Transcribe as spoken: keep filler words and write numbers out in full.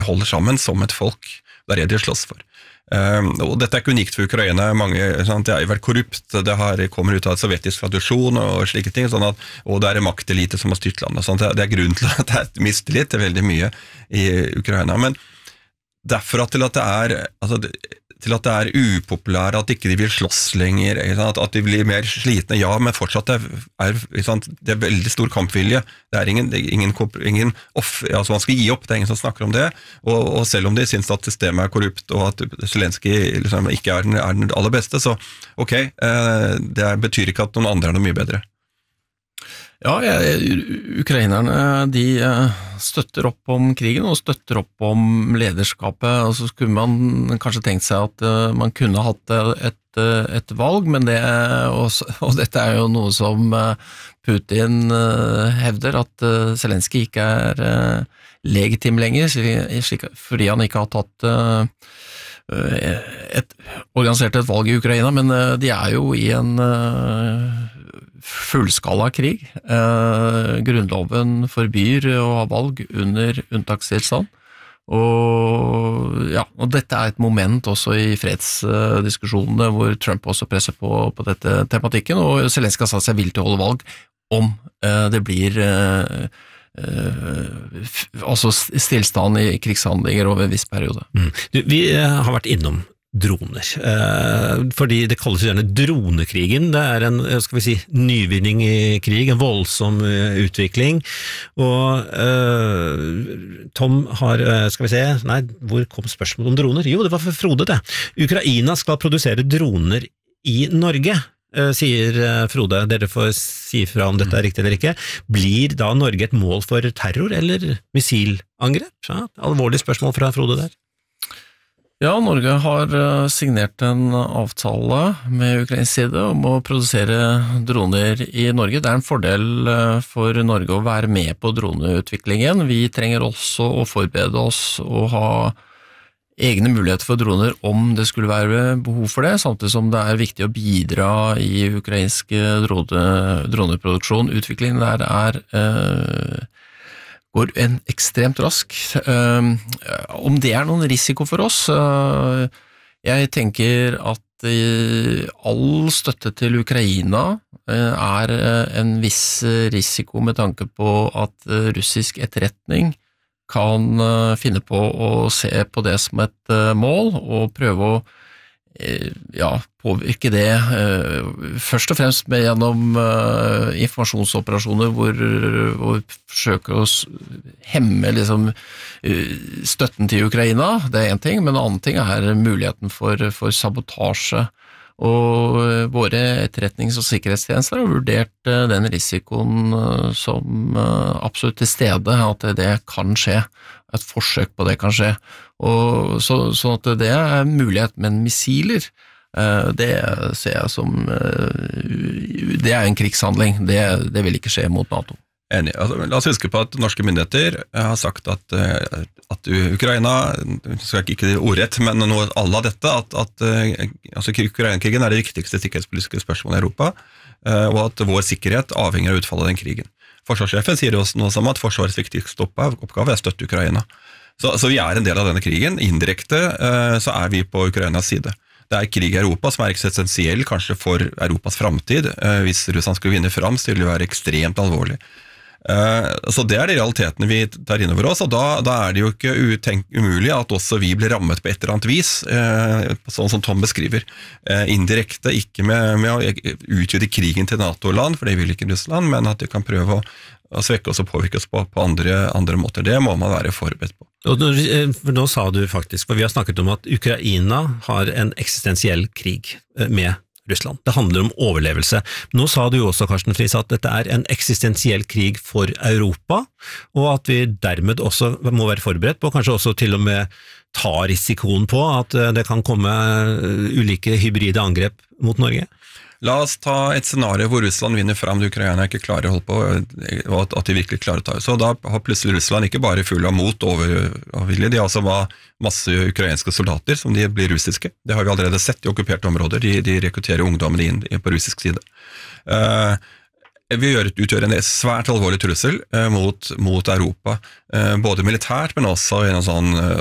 holder sammen som et folk. Det er det de slåss for. Um, og dette er ikke unikt for Ukraina, mange, sant? Det har vært korrupt, det har, kommer ut av sovjetisk tradisjon og slike ting, sånn at, og det er maktelite som har styrt landet. Sånn at det er grunn til at det er mistillit til veldig mye i Ukraina, men derfor at til at det er, altså, til at det er upopulære, at ikke de vil slåss lenger, at, at de blir mer slitne, ja, men fortsatt det er, sant? Det er veldig stor kampvilje, det er ingen, det er ingen, ingen off, altså man skal gi opp, det er ingen som snakker om det, og, og selv om de synes at systemet er korrupt, og at Zelensky liksom, ikke er den, er den aller beste, så ok, det betyr ikke at noen andre er noe mye bedre. Ja, jeg, ukrainerne de støtter opp om krigen og støtter opp om lederskapet, og så skulle man kanskje tenkt seg at man kunne hatt et, et valg, men det, og, og dette er jo noe som Putin hevder, at Zelensky ikke er legitim lenger, fordi han ikke har tatt et, organisert et valg i Ukraina, men de er jo i en fullskala krig. Eh, grunnloven forbyr å ha valg under unntakstilstand, og, ja, og dette er et moment også i fredsdiskusjonene hvor Trump også presser på, på dette tematikken, og Zelenskyj har sagt seg villig til å holde valg om eh, det blir eh, eh, altså stillstand i krigshandlinger over en viss periode. Mm. Du, vi har vært innom droner, eh, fordi det kalles gjerne dronekrigen. Det er en, skal vi si, nyvinning i krig, en voldsom uh, utvikling, og uh, Tom har, uh, skal vi se, nei, hvor kom spørsmålet om droner? Jo, det var for Frode det. Ukraina skal produsere droner i Norge, uh, sier uh, Frode. Dere får si fra om dette er riktig eller ikke. Blir da Norge et mål for terror eller missilangrep? Ja, alvorlig spørsmål fra Frode der. Ja, Norge har signert en avtale med ukrainsk side om å produsere droner i Norge. Det er en fordel for Norge å være med på droneutviklingen. Vi trenger også å forberede oss og ha egne muligheter for droner om det skulle være behov for det, samtidig som det er viktig å bidra i ukrainsk drone, droneproduksjon. Utviklingen der er eh, går en ekstremt rask. Uh, om det er noen risiko for oss, uh, jeg tenker at uh, all støtte til Ukraina uh, er uh, en viss risiko med tanke på at uh, russisk etterretning kan uh, finne på å se på det som et uh, mål og prøve å ja, påvirke det uh, først og fremst med gjennom uh, informasjonsoperasjoner hvor, hvor vi forsøker å hemme liksom, uh, støtten til Ukraina, det er en ting, men en annen ting er muligheten for, for sabotasje, og uh, våre etterretnings- og sikkerhetstjenester har vurdert uh, den risikoen uh, som uh, absolutt til stede, at det kan skje, et forsøk på det kan skje, og så, sånn at det er mulighet, men missiler, det ser jeg som, det er en krigshandling, det, det vil ikke skje mot NATO. Enig. Altså, la oss huske på at norske myndigheter har sagt at, at Ukraina, skal ikke ordrett, men noe alle av dette, at, at altså, Ukraina-krigen er det viktigste sikkerhetspolitiske spørsmålet i Europa, og at vår sikkerhet avhenger av utfallet av den krigen. Forsvarssjefen sier også noe som at forsvarets viktigste oppgave er å støtte Ukraina. Så, så vi er en del av denne krigen. Indirekte eh, så er vi på Ukrainas side. Det er krig i Europa som er essensiell kanskje for Europas framtid. Eh, hvis Russland skulle vinne fram, så vil det være ekstremt alvorlig. Eh, så det er de realitetene vi tar inn over oss, og da, da er det jo ikke utenk, umulig at også vi blir rammet på et eller annet vis, eh, sånn som Tom beskriver. Eh, indirekte, ikke med, med å utvide krigen til NATO-land, for det vil ikke Russland, men at de kan prøve å, å svekke oss og påvirke oss på, på andre, andre måter. Det må man være forberedt på. Og nå, for nå sa du faktisk, for vi har snakket om at Ukraina har en eksistensiell krig med Russland. Det handler om overlevelse. Nå sa du jo også, Karsten Friis, at dette er en eksistensiell krig for Europa, og at vi dermed også må være forberedt på, kanskje også til og med ta risikoen på at det kan komme ulike hybride angrep mot Norge. La oss ta et scenario hvor Russland vinner fram, det Ukraina ikke klarer å holde på, og at de virkelig klarer å ta. Så da har plutselig Russland ikke bare full av mot og vilje, de har også masse ukrainske soldater som de blir russiske. Det har vi allerede sett i okkuperte områder, de, de rekrutterer ungdommene inn på russisk side. Uh, vil gjøre, utgjøre en svært alvorlig trussel eh, mot, mot Europa, eh, både militært, men også i en sånn